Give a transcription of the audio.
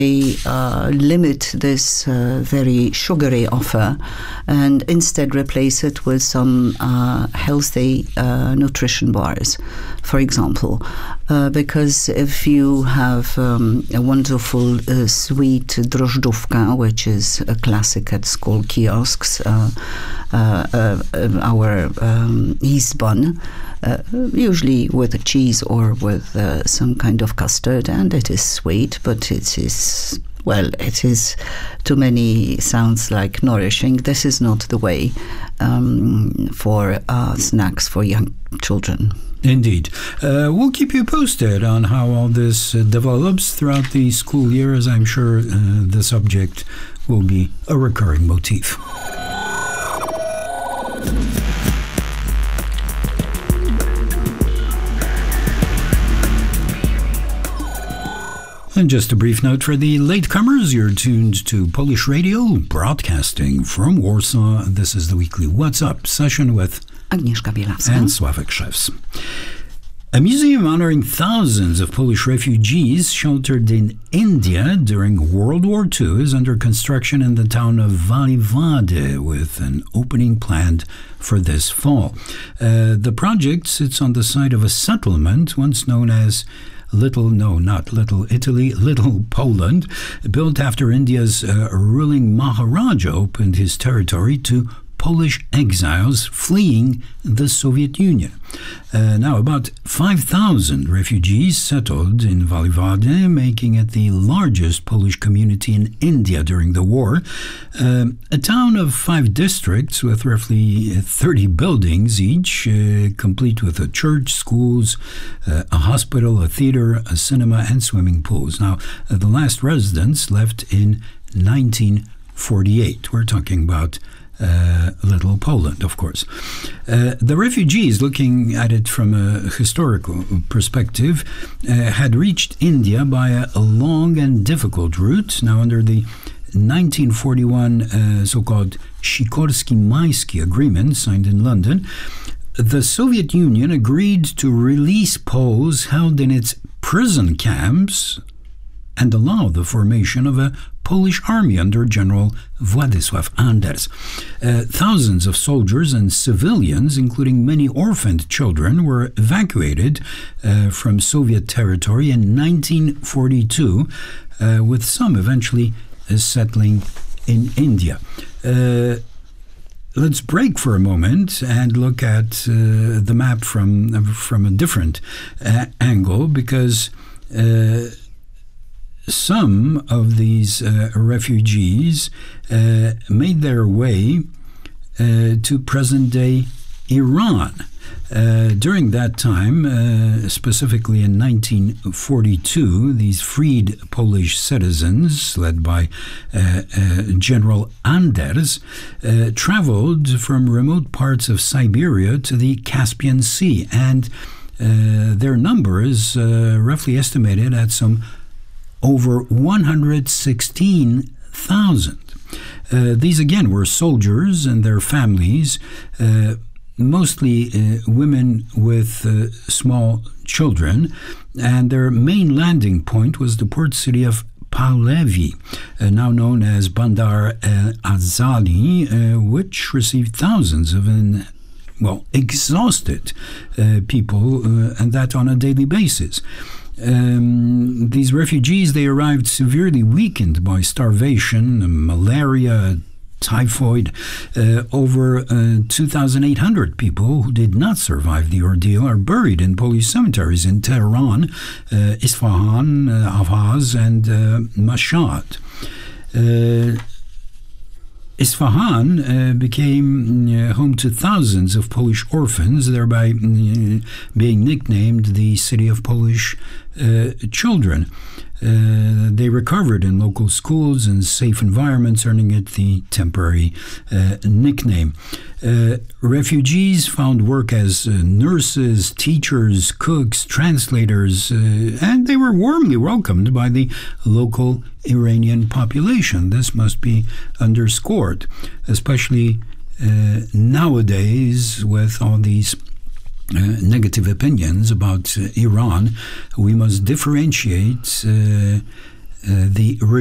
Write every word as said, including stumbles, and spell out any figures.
They uh, limit this uh, very sugary offer and instead replace it with some uh, healthy uh, nutrition bars, for example. Uh, because if you have um, a wonderful uh, sweet drożdżówka, which is a classic at school kiosks, uh, uh, uh, our um, yeast bun, Uh, usually with cheese or with uh, some kind of custard, and it is sweet, but it is, well, it is, to many sounds like nourishing. This is not the way um, for uh, snacks for young children. Indeed. Uh, we'll keep you posted on how all this uh, develops throughout the school year, as I'm sure uh, the subject will be a recurring motif. And just a brief note for the latecomers, you're tuned to Polish Radio, broadcasting from Warsaw. This is the weekly What's Up session with Agnieszka Bielawska and Sławek Szewc. A museum honoring thousands of Polish refugees sheltered in India during World War Two is under construction in the town of Vali-Vady, with an opening planned for this fall. Uh, the project sits on the site of a settlement once known as Little, no, not Little Italy, Little Poland, built after India's uh, ruling Maharaja opened his territory to Polish exiles fleeing the Soviet Union. Uh, now, about five thousand refugees settled in Vali-Vady, making it the largest Polish community in India during the war. Uh, a town of five districts with roughly thirty buildings each, uh, complete with a church, schools, uh, a hospital, a theater, a cinema, and swimming pools. Now, uh, the last residents left in nineteen forty-eight. We're talking about Uh, Little Poland, of course. Uh, the refugees, looking at it from a historical perspective, uh, had reached India by a, a long and difficult route. Now, under the nineteen forty-one uh, so-called Sikorski-Mayski Agreement signed in London, the Soviet Union agreed to release Poles held in its prison camps and allow the formation of a Polish army under General Władysław Anders. Uh, thousands of soldiers and civilians, including many orphaned children, were evacuated uh, from Soviet territory in nineteen forty-two, uh, with some eventually uh, settling in India. Uh, Let's break for a moment and look at uh, the map from, from a different uh, angle, because uh, some of these uh, refugees uh, made their way uh, to present-day Iran. Uh, during that time, uh, specifically in nineteen forty-two, these freed Polish citizens, led by uh, uh, General Anders, uh, traveled from remote parts of Siberia to the Caspian Sea, and uh, their number is uh, roughly estimated at some over one hundred sixteen thousand. Uh, these again were soldiers and their families, uh, mostly uh, women with uh, small children, and their main landing point was the port city of Pavlevi, uh, now known as Bandar uh, Azali, uh, which received thousands of in, well, exhausted uh, people, uh, and that on a daily basis. Um, these refugees, they arrived severely weakened by starvation, malaria, typhoid. Uh, over uh, two thousand eight hundred people who did not survive the ordeal are buried in Polish cemeteries in Tehran, uh, Isfahan, uh, Ahvaz, and uh, Mashhad. Uh, Isfahan uh, became uh, home to thousands of Polish orphans, thereby uh, being nicknamed the City of Polish uh, Children. Uh, they recovered in local schools and safe environments, earning it the temporary uh, nickname. Uh, refugees found work as uh, nurses, teachers, cooks, translators, uh, and they were warmly welcomed by the local Iranian population. This must be underscored, especially uh, nowadays with all these Uh, negative opinions about uh, Iran. We must differentiate uh, uh, the